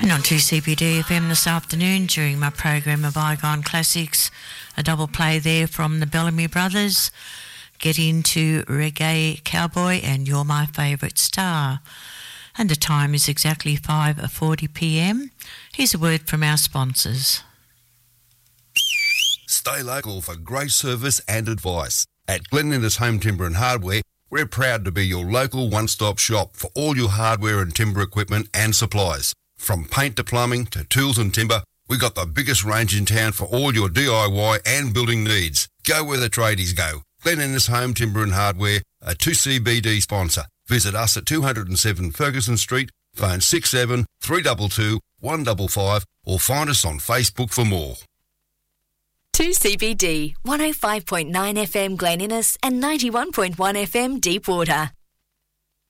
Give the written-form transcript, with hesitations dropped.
And on 2CBD FM this afternoon, during my program of Bygone Classics, a double play there from the Bellamy Brothers, Get Into Reggae Cowboy and You're My Favourite Star. And the time is exactly 5:40pm. Here's a word from our sponsors. Stay local for great service and advice. At Glen Innes Home Timber and Hardware, we're proud to be your local one-stop shop for all your hardware and timber equipment and supplies. From paint to plumbing to tools and timber, we got the biggest range in town for all your DIY and building needs. Go where the tradies go. Glen Innes Home Timber and Hardware, a 2CBD sponsor. Visit us at 207 Ferguson Street, phone 67 322 155 or find us on Facebook for more. 2CBD, 105.9 FM Glen Innes and 91.1 FM Deepwater.